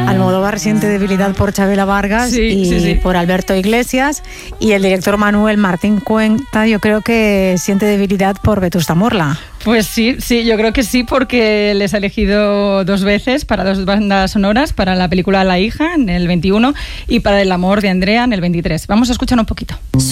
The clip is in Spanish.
Almodóvar siente debilidad por Chabela Vargas y por Alberto Iglesias, y el director Manuel Martín Cuenta yo creo que siente debilidad por Vetusta Morla. Pues sí, yo creo que sí, porque les ha elegido 2 veces para 2 bandas sonoras, para la película La hija en el 21 y para El amor de Andrea en el 23. Vamos a escuchar un poquito.